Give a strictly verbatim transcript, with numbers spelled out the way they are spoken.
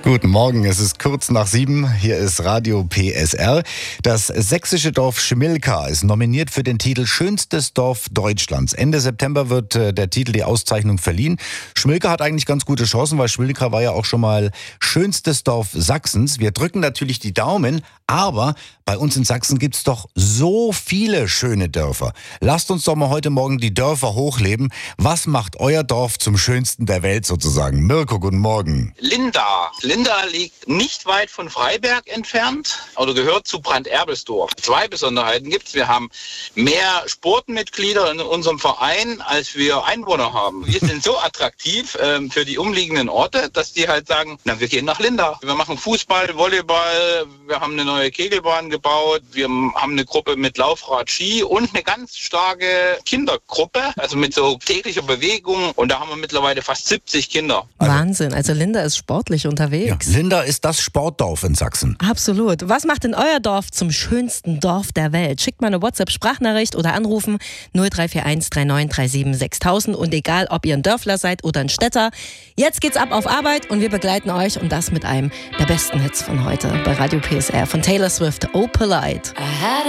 Guten Morgen, es ist kurz nach sieben. Hier ist Radio P S R. Das sächsische Dorf Schmilka ist nominiert für den Titel Schönstes Dorf Deutschlands. Ende September wird äh, der Titel, die Auszeichnung verliehen. Schmilka hat eigentlich ganz gute Chancen, weil Schmilka war ja auch schon mal schönstes Dorf Sachsens. Wir drücken natürlich die Daumen, aber bei uns in Sachsen gibt es doch so viele schöne Dörfer. Lasst uns doch mal heute Morgen die Dörfer hochleben. Was macht euer Dorf zum schönsten der Welt sozusagen? Mirko, guten Morgen. Linda. Linda liegt nicht weit von Freiberg entfernt oder gehört zu Branderbelsdorf. Zwei Besonderheiten gibt es. Wir haben mehr Sportmitglieder in unserem Verein, als wir Einwohner haben. Wir sind so attraktiv ähm, für die umliegenden Orte, dass die halt sagen, na, wir gehen nach Linda. Wir machen Fußball, Volleyball, wir haben eine neue Kegelbahn gebaut, wir haben eine Gruppe mit Laufrad, Ski und eine ganz starke Kindergruppe, also mit so täglicher Bewegung, und da haben wir mittlerweile fast siebzig Kinder. Wahnsinn, also Linda ist sportlich unterwegs. Ja, Linda ist das Sportdorf in Sachsen. Absolut. Was macht denn euer Dorf zum schönsten Dorf der Welt? Schickt mal eine WhatsApp-Sprachnachricht oder anrufen null drei vier eins drei neun drei sieben sechstausend, und egal, ob ihr ein Dörfler seid oder ein Städter, jetzt geht's ab auf Arbeit und wir begleiten euch, und das mit einem der besten Hits von heute bei Radio P S R von Taylor Swift, Oh Polite.